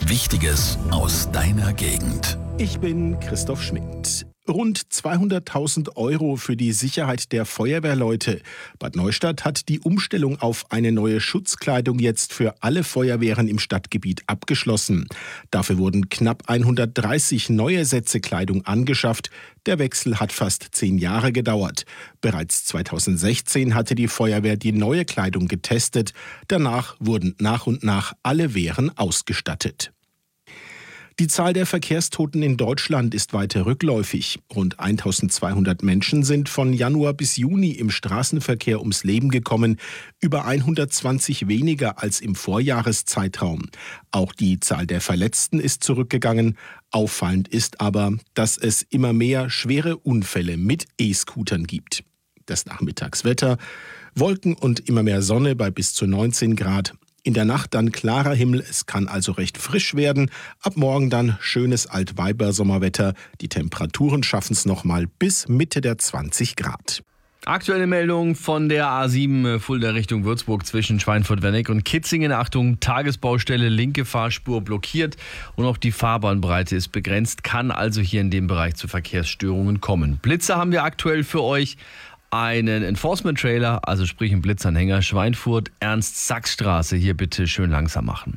Wichtiges aus deiner Gegend. Ich bin Christoph Schmidt. Rund 200.000 € für die Sicherheit der Feuerwehrleute. Bad Neustadt hat die Umstellung auf eine neue Schutzkleidung jetzt für alle Feuerwehren im Stadtgebiet abgeschlossen. Dafür wurden knapp 130 neue Sätze Kleidung angeschafft. Der Wechsel hat fast 10 Jahre gedauert. Bereits 2016 hatte die Feuerwehr die neue Kleidung getestet. Danach wurden nach und nach alle Wehren ausgestattet. Die Zahl der Verkehrstoten in Deutschland ist weiter rückläufig. Rund 1200 Menschen sind von Januar bis Juni im Straßenverkehr ums Leben gekommen, über 120 weniger als im Vorjahreszeitraum. Auch die Zahl der Verletzten ist zurückgegangen. Auffallend ist aber, dass es immer mehr schwere Unfälle mit E-Scootern gibt. Das Nachmittagswetter: Wolken und immer mehr Sonne bei bis zu 19 Grad. In der Nacht dann klarer Himmel, es kann also recht frisch werden. Ab morgen dann schönes Altweiber-Sommerwetter. Die Temperaturen schaffen es nochmal bis Mitte der 20 Grad. Aktuelle Meldung von der A7 Fulda Richtung Würzburg zwischen Schweinfurt-Wernick und Kitzingen. Achtung, Tagesbaustelle, linke Fahrspur blockiert und auch die Fahrbahnbreite ist begrenzt. Kann also hier in dem Bereich zu Verkehrsstörungen kommen. Blitzer haben wir aktuell für euch. Einen Enforcement-Trailer, also sprich einen Blitzanhänger, Schweinfurt, Ernst-Sachs-Straße. Hier bitte schön langsam machen.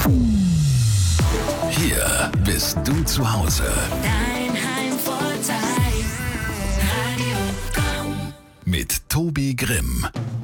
Hier bist du zu Hause. Dein Heimvorteil, Radio Komm. Mit Tobi Grimm.